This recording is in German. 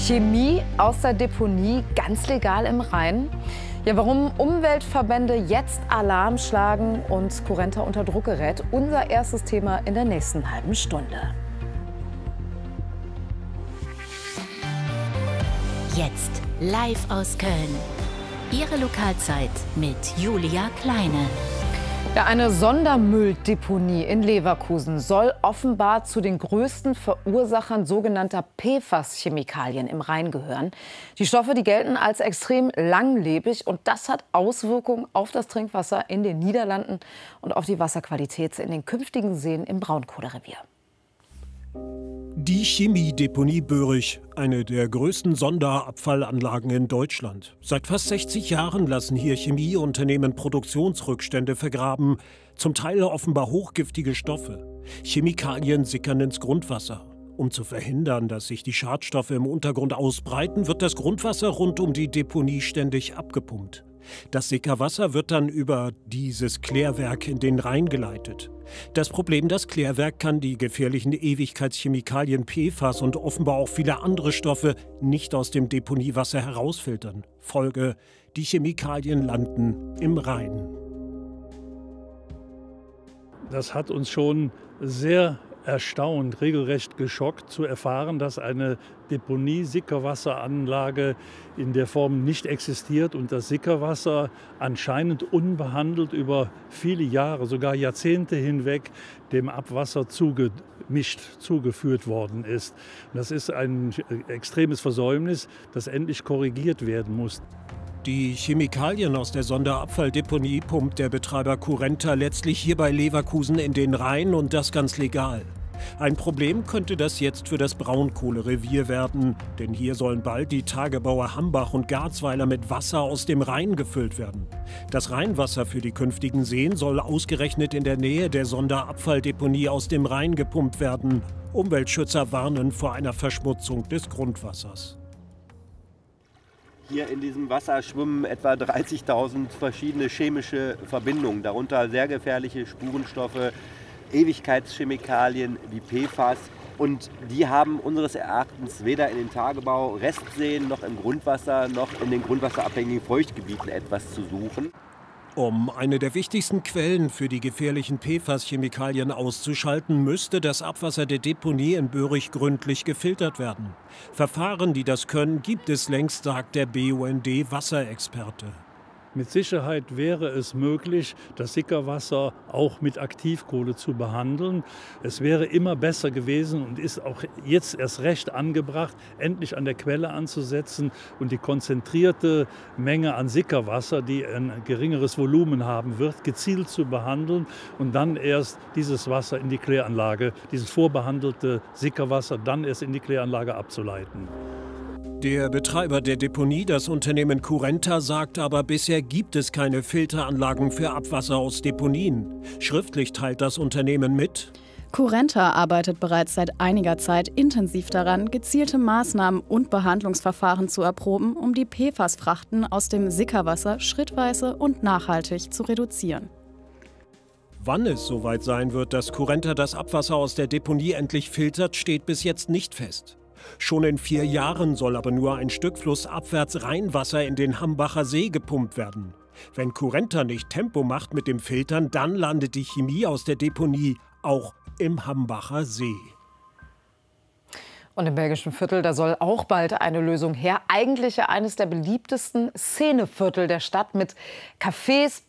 Chemie aus der Deponie ganz legal im Rhein? Ja, warum Umweltverbände jetzt Alarm schlagen und Currenta unter Druck gerät, unser erstes Thema in der nächsten halben Stunde. Jetzt live aus Köln. Ihre Lokalzeit mit Julia Kleine. Ja, eine Sondermülldeponie in Leverkusen soll offenbar zu den größten Verursachern sogenannter PFAS-Chemikalien im Rhein gehören. Die Stoffe, die gelten als extrem langlebig, und das hat Auswirkungen auf das Trinkwasser in den Niederlanden und auf die Wasserqualität in den künftigen Seen im Braunkohlerevier. Die Chemiedeponie Böhrig, eine der größten Sonderabfallanlagen in Deutschland. Seit fast 60 Jahren lassen hier Chemieunternehmen Produktionsrückstände vergraben, zum Teil offenbar hochgiftige Stoffe. Chemikalien sickern ins Grundwasser. Um zu verhindern, dass sich die Schadstoffe im Untergrund ausbreiten, wird das Grundwasser rund um die Deponie ständig abgepumpt. Das Sickerwasser wird dann über dieses Klärwerk in den Rhein geleitet. Das Problem: Das Klärwerk kann die gefährlichen Ewigkeitschemikalien PFAS und offenbar auch viele andere Stoffe nicht aus dem Deponiewasser herausfiltern. Folge: die Chemikalien landen im Rhein. Das hat uns schon sehr erstaunt, regelrecht geschockt zu erfahren, dass eine Deponie-Sickerwasseranlage in der Form nicht existiert und das Sickerwasser anscheinend unbehandelt über viele Jahre, sogar Jahrzehnte hinweg dem Abwasser zugeführt worden ist. Das ist ein extremes Versäumnis, das endlich korrigiert werden muss. Die Chemikalien aus der Sonderabfalldeponie pumpt der Betreiber Currenta letztlich hier bei Leverkusen in den Rhein, und das ganz legal. Ein Problem könnte das jetzt für das Braunkohlerevier werden, denn hier sollen bald die Tagebaue Hambach und Garzweiler mit Wasser aus dem Rhein gefüllt werden. Das Rheinwasser für die künftigen Seen soll ausgerechnet in der Nähe der Sonderabfalldeponie aus dem Rhein gepumpt werden. Umweltschützer warnen vor einer Verschmutzung des Grundwassers. Hier in diesem Wasser schwimmen etwa 30.000 verschiedene chemische Verbindungen, darunter sehr gefährliche Spurenstoffe, Ewigkeitschemikalien wie PFAS. Und die haben unseres Erachtens weder in den Tagebau, Restseen noch im Grundwasser noch in den grundwasserabhängigen Feuchtgebieten etwas zu suchen. Um eine der wichtigsten Quellen für die gefährlichen PFAS-Chemikalien auszuschalten, müsste das Abwasser der Deponie in Böhrig gründlich gefiltert werden. Verfahren, die das können, gibt es längst, sagt der BUND-Wasserexperte. Mit Sicherheit wäre es möglich, das Sickerwasser auch mit Aktivkohle zu behandeln. Es wäre immer besser gewesen und ist auch jetzt erst recht angebracht, endlich an der Quelle anzusetzen und die konzentrierte Menge an Sickerwasser, die ein geringeres Volumen haben wird, gezielt zu behandeln und dann erst dieses Wasser in die Kläranlage, dieses vorbehandelte Sickerwasser, dann erst in die Kläranlage abzuleiten. Der Betreiber der Deponie, das Unternehmen Currenta, sagt aber, bisher gibt es keine Filteranlagen für Abwasser aus Deponien. Schriftlich teilt das Unternehmen mit: Currenta arbeitet bereits seit einiger Zeit intensiv daran, gezielte Maßnahmen und Behandlungsverfahren zu erproben, um die PFAS-Frachten aus dem Sickerwasser schrittweise und nachhaltig zu reduzieren. Wann es soweit sein wird, dass Currenta das Abwasser aus der Deponie endlich filtert, steht bis jetzt nicht fest. Schon in 4 Jahren soll aber nur ein Stück flussabwärts Rheinwasser in den Hambacher See gepumpt werden. Wenn Currenta nicht Tempo macht mit dem Filtern, dann landet die Chemie aus der Deponie auch im Hambacher See. Und im belgischen Viertel, da soll auch bald eine Lösung her. Eigentlich ja eines der beliebtesten Szeneviertel der Stadt mit Cafés,